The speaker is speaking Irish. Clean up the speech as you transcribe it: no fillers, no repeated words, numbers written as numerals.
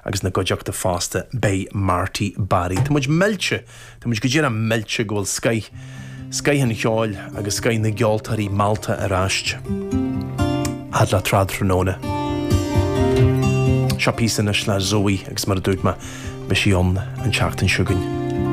agus na goideachta fásta bei Marty Barry. Tá muid mellte, tá muid go dtíar an mellte ghfuil Sky an cheáil agus Sky na gealtarí Malta aráist. Had le trad tróna. Seo písan is le Zoe agus mar dúirt me be sí an teachtain siúgain.